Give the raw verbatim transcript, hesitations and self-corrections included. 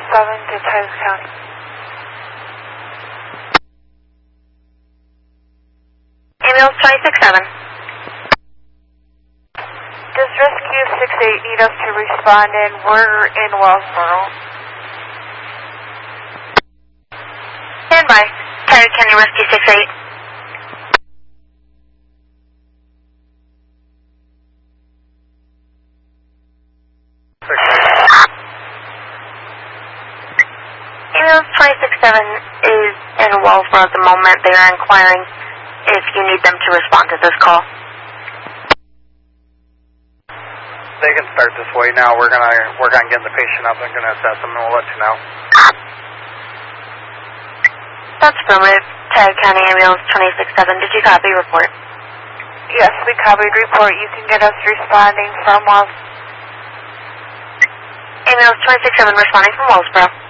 seven to Tioga County. Ambulance twenty-six seven. Does Rescue six eight need us to respond in? We're in Wellsboro. Stand by. Tioga County Rescue six eight. Ambulance twenty-six seven is in Wellsboro at the moment. They are inquiring if you need them to respond to this call. They can start this way now. We're going to work on getting the patient up and going to assess them, and we'll let you know. That's affirmative. Tioga County Ambulance twenty-six seven. Did you copy report? Yes, we copied report. You can get us responding from Wells. Ambulance twenty-six seven responding from Wellsboro.